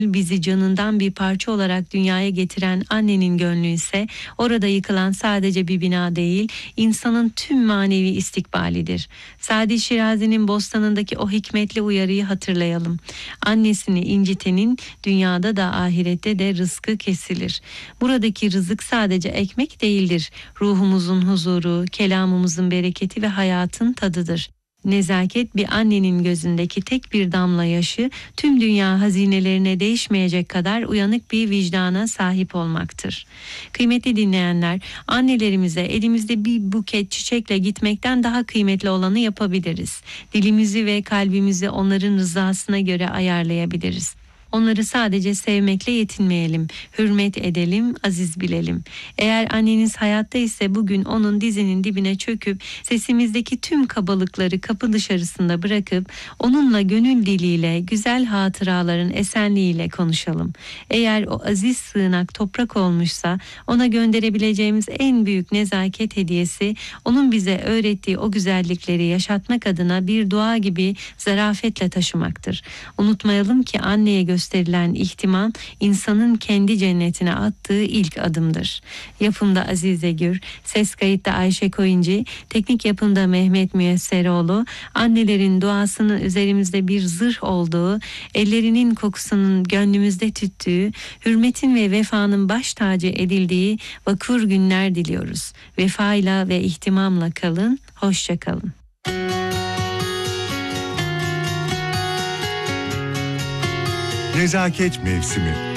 bizi canından bir parça olarak dünyaya getiren annenin gönlü ise orada yıkılan sadece bir bina değil, insanın tüm manevi istikbalidir. Sadi Şirazi'nin Bostanı'ndaki o hikmetli uyarıyı hatırlayalım. Annesini incitenin dünyada da ahirette de rızkı kesilir. Buradaki rızık sadece ekmek değildir. Ruhumuzun huzuru, kelamımızın bereketi ve hayatın tadıdır. Nezaket bir annenin gözündeki tek bir damla yaşı tüm dünya hazinelerine değişmeyecek kadar uyanık bir vicdana sahip olmaktır. Kıymetli dinleyenler, annelerimize elimizde bir buket çiçekle gitmekten daha kıymetli olanı yapabiliriz. Dilimizi ve kalbimizi onların rızasına göre ayarlayabiliriz. Onları sadece sevmekle yetinmeyelim, hürmet edelim, aziz bilelim. Eğer anneniz hayatta ise bugün onun dizinin dibine çöküp sesimizdeki tüm kabalıkları kapı dışarısında bırakıp onunla gönül diliyle, güzel hatıraların esenliğiyle konuşalım. Eğer o aziz sığınak toprak olmuşsa ona gönderebileceğimiz en büyük nezaket hediyesi onun bize öğrettiği o güzellikleri yaşatmak adına bir dua gibi zarafetle taşımaktır. Unutmayalım ki anneye gösterilen ihtimam insanın kendi cennetine attığı ilk adımdır. Yapımda Azize Gür, ses kayıtta Ayşe Koyuncu, teknik yapımda Mehmet Müyesseroğlu, annelerin duasının üzerimizde bir zırh olduğu, ellerinin kokusunun gönlümüzde tüttüğü, hürmetin ve vefanın baş tacı edildiği vakur günler diliyoruz. Vefayla ve ihtimamla kalın, hoşça kalın. Nezaket mevsimi.